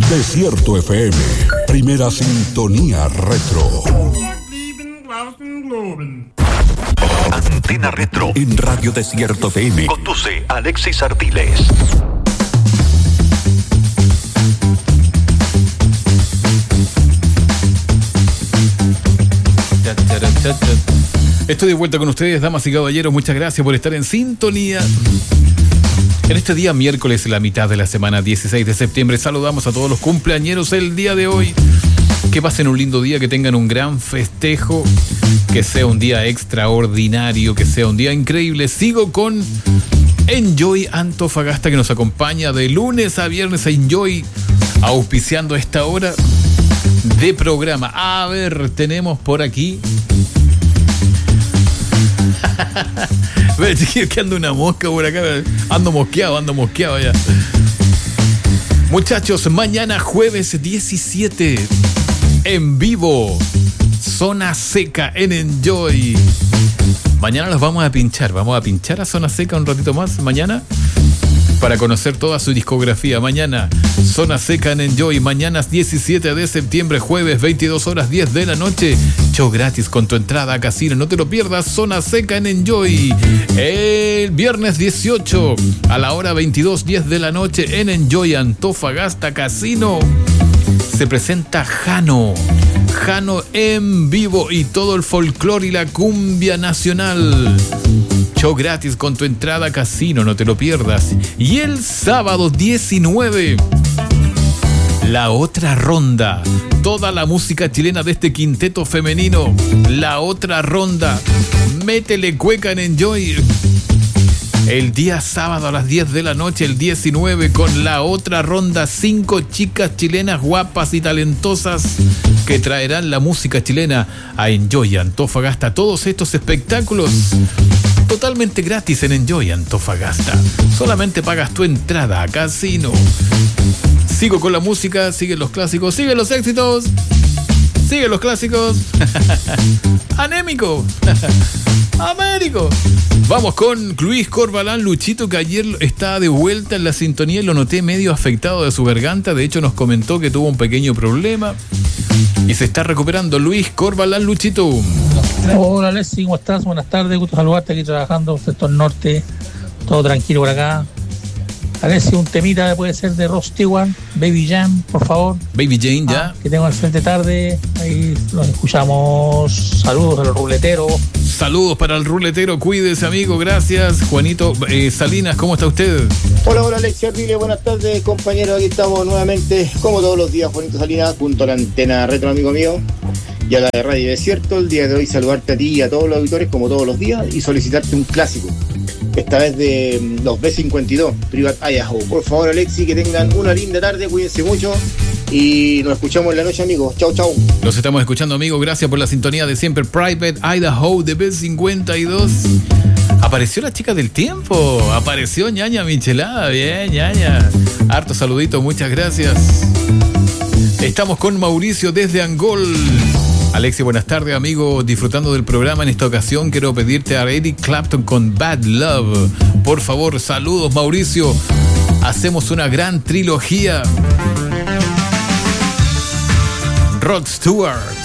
Desierto FM, primera sintonía retro. Antena Retro En Radio Desierto FM. conduce Alexis Artiles. Estoy de vuelta con ustedes, damas y caballeros. Muchas gracias por estar en sintonía. En este día miércoles, la mitad de la semana, 16 de septiembre, saludamos a todos los cumpleañeros el día de hoy. Que pasen un lindo día, que tengan un gran festejo, que sea un día extraordinario, que sea un día increíble. Sigo con Enjoy Antofagasta, que nos acompaña de lunes a viernes a Enjoy, auspiciando a esta hora de programa. A ver, tenemos por aquí... que anda una mosca por acá. Ando mosqueado ya. Muchachos, mañana jueves 17 en vivo, Zona Seca en Enjoy. Mañana los vamos a pinchar a Zona Seca un ratito más mañana para conocer toda su discografía. Mañana Zona Seca en Enjoy, mañana 17 de septiembre, jueves 22 horas 10 de la noche, show gratis con tu entrada a casino, no te lo pierdas. Zona Seca en Enjoy. El viernes 18 a la hora 22:10 de la noche en Enjoy Antofagasta Casino se presenta Jano en vivo y todo el folclore y la cumbia nacional. Show gratis con tu entrada a casino, no te lo pierdas. Y el sábado 19, La Otra Ronda. Toda la música chilena de este quinteto femenino. La Otra Ronda. Métele cueca en Enjoy. El día sábado a las 10 de la noche, el 19, con La Otra Ronda. 5 chicas chilenas guapas y talentosas que traerán la música chilena a Enjoy Antofagasta. Todos estos espectáculos totalmente gratis en Enjoy Antofagasta. Solamente pagas tu entrada a casino. Sigo con la música, siguen los clásicos, siguen los éxitos, siguen los clásicos. Anémico. Américo. Vamos con Luis Corbalán, Luchito, que ayer está de vuelta en la sintonía y lo noté medio afectado de su garganta. De hecho, nos comentó que tuvo un pequeño problema y se está recuperando. Luis Corbalán, Luchito. Hola, Leslie, ¿cómo estás? Buenas tardes, gusto saludarte aquí trabajando, sector norte, todo tranquilo por acá. Alessi, un temita puede ser de Rod Stewart, Baby Jane, por favor. Baby Jane, ya. Que tengo al frente tarde, ahí los escuchamos. Saludos a los ruleteros. Saludos para el ruletero, cuídese, amigo, gracias. Juanito Salinas, ¿cómo está usted? Hola, Alexis Artiles, buenas tardes, compañeros. Aquí estamos nuevamente, como todos los días, Juanito Salinas, junto a la antena retro, amigo mío, y a la de Radio Desierto. El día de hoy saludarte a ti y a todos los auditores, como todos los días, y solicitarte un clásico. Esta vez de los B-52, Private Idaho. Por favor, Alexis, que tengan una linda tarde, cuídense mucho y nos escuchamos en la noche, amigos. Chau, chau. Los estamos escuchando, amigos. Gracias por la sintonía de siempre. Private Idaho de B-52. Apareció la chica del tiempo. Apareció ñaña Michelada. Bien, ñaña. Harto saludito, muchas gracias. Estamos con Mauricio desde Angol. Alexis, buenas tardes, amigo. Disfrutando del programa en esta ocasión, quiero pedirte a Eric Clapton con Bad Love. Por favor, saludos, Mauricio. Hacemos una gran trilogía. Rod Stewart.